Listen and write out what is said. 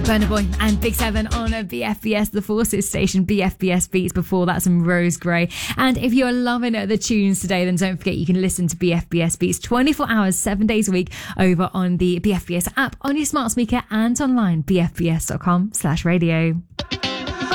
Burna Boy and Big Seven on a BFBS The Forces station, BFBS Beats. Before that, some Rose Gray. And if you're loving the tunes today, then don't forget you can listen to BFBS Beats 24 hours, 7 days a week over on the BFBS app, on your smart speaker and online, bfbs.com/radio.